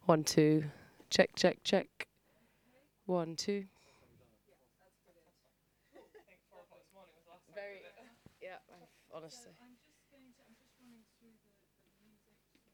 1, 2. Check, check, check. 1, 2. Very, yeah, honestly.